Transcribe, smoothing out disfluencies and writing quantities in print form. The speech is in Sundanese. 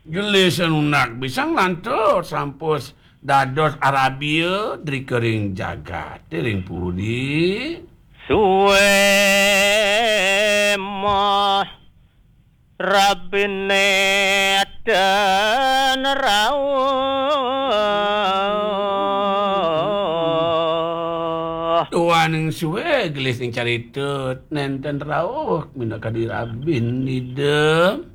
Gelisnak bisa lantur sampus dados Arabia dikering jagat tering pudi suwe mah Rabbine dan rawuh tuaning suwe gelis ning caritut nenten rawuh minda ka dirabin idem